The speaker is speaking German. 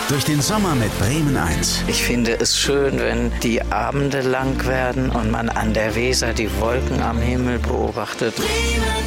Durch den Sommer mit Bremen 1. Ich finde es schön, wenn die Abende lang werden und man an der Weser die Wolken am Himmel beobachtet. Bremen